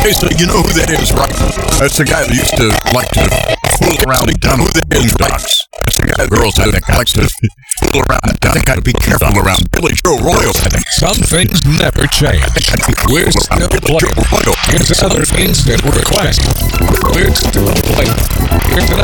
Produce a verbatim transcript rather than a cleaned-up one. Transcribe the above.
Okay, so you know who that is, right? That's the guy that used to like to fool around down with the docks. That's the guy that girls I think likes to fool around. I think I'd be careful around Billy Joe Royal. I think some things never change. We're still playing. Here's other things that request. We're still playing. Here's another